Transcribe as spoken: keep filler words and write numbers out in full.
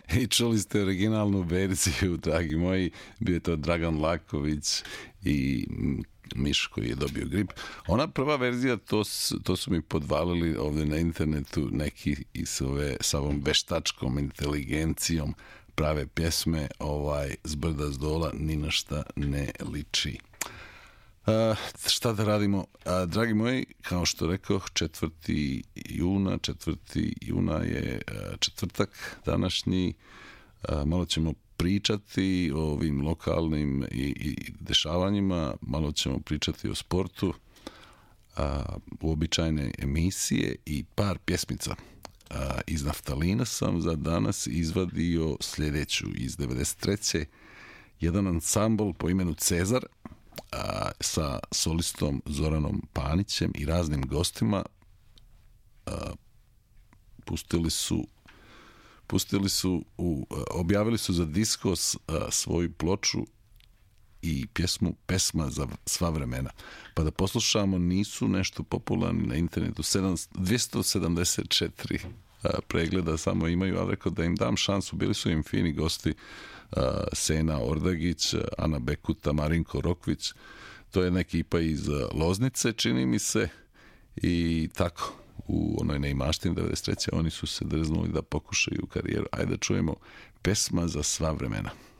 I čuli ste originalnu verziju, dragi moji, bio je to Dragan Laković i Miš koji je dobio grip. Ona prva verzija, to, to su mi podvalili ovdje na internetu neki i s, ove, s ovom veštačkom inteligencijom prave pjesme, ovaj, s brda s dola, ni na šta ne liči. Uh, šta da radimo? Uh, dragi moji, kao što rekoh, četvrti juna, četvrti juna je uh, četvrtak današnji. Uh, malo ćemo pričati o ovim lokalnim i, i dešavanjima, malo ćemo pričati o sportu, uh, uobičajene emisije i par pjesmica. Uh, iz naftalina sam za danas izvadio sljedeću iz devedeset treće jedan ansambl po imenu Cezar, a, sa solistom Zoranom Panićem i raznim gostima. A, pustili su pustili su u, a, objavili su za Diskos a, svoju ploču i pjesmu Pesma za sva vremena. Pa da poslušamo, nisu nešto popularni na internetu, dvjesto sedamdeset četiri a, pregleda samo imaju, ali rekao da im dam šansu, bili su im fini gosti, Uh, Sena Ordagić, Ana Bekuta, Marinko Rokvić, to je neka ekipa iz Loznice, čini mi se, i tako, u onoj neimaštini devedeset treće oni su se drznuli da pokušaju karijeru. Ajde da čujemo Pesma za sva vremena.